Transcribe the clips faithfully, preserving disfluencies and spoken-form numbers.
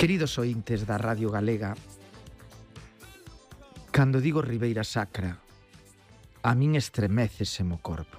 Queridos ointes da Radio Galega, cando digo Ribeira Sacra, a min estreméceseme o corpo.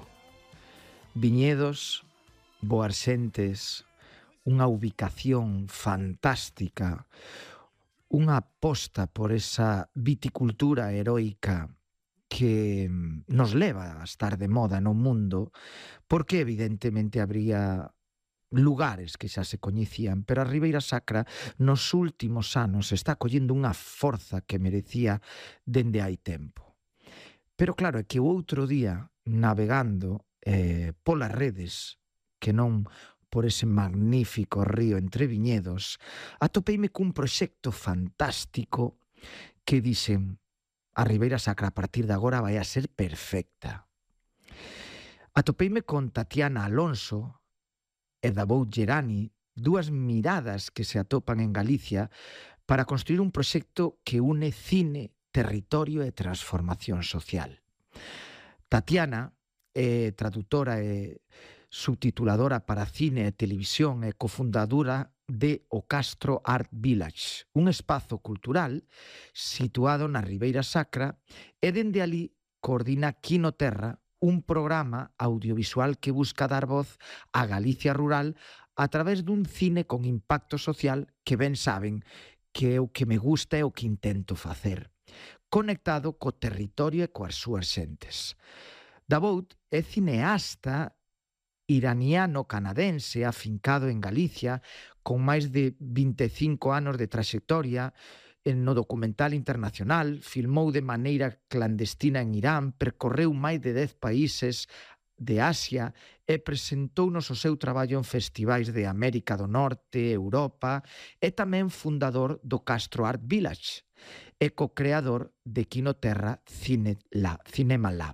Viñedos, boarsentes, unha ubicación fantástica, unha aposta por esa viticultura heroica que nos leva a estar de moda no mundo, porque evidentemente habría lugares que xa se coñecían, pero a Ribeira Sacra nos últimos anos está collendo unha forza que merecía dende hai tempo. Pero claro, é que o outro día, navegando eh, polas redes, que non por ese magnífico río entre viñedos, atopeime cun proxecto fantástico que dixen: a Ribeira Sacra a partir de agora vai a ser perfecta. Atopeime con Tatiana Alonso e Daboud Gerani, dúas miradas que se atopan en Galicia para construir un proxecto que une cine, territorio e transformación social. Tatiana é traductora e subtituladora para cine e televisión e cofundadora de O Castro Art Village, un espazo cultural situado na Ribeira Sacra, e dende ali coordina Quinoterra, un programa audiovisual que busca dar voz á Galicia rural a través dun cine con impacto social que ben saben que é o que me gusta e o que intento facer, conectado co territorio e coas súas xentes. Daboud é cineasta iraniano-canadense afincado en Galicia, con máis de vinte e cinco anos de traxectoria no documental internacional, filmou de maneira clandestina en Irán, percorreu máis de dez países de Asia e presentounos o seu traballo en festivais de América do Norte, Europa, e tamén fundador do Castro Art Village e co-creador de Quinoterra Cine Lab, Cinema Lab.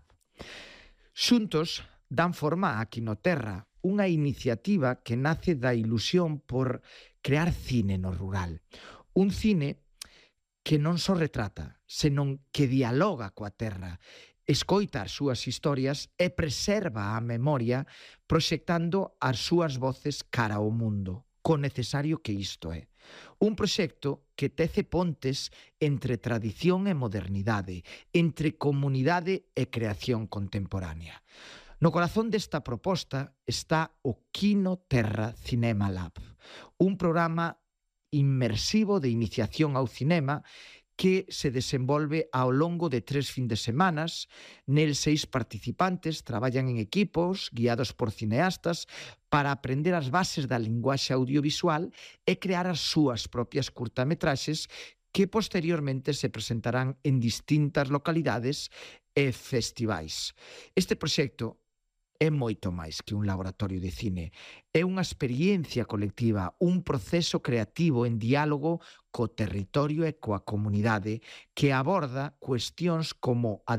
Xuntos dan forma a Quinoterra, unha iniciativa que nace da ilusión por crear cine no rural. Un cine que non só retrata, senón que dialoga coa terra, escoita as súas historias e preserva a memoria proxectando as súas voces cara ao mundo, co necesario que isto é. Un proxecto que tece pontes entre tradición e modernidade, entre comunidade e creación contemporánea. No corazón desta proposta está o Quinoterra Cinema Lab, un programa inmersivo de iniciación ao cinema que se desenvolve ao longo de tres fin de semanas. Nel seis participantes traballan en equipos guiados por cineastas para aprender as bases da linguaxe audiovisual e crear as súas propias curtametraxes que posteriormente se presentarán en distintas localidades e festivais. Este proxecto é moito máis que un laboratorio de cine. É unha experiencia colectiva, un proceso creativo en diálogo co territorio e coa comunidade que aborda cuestións como a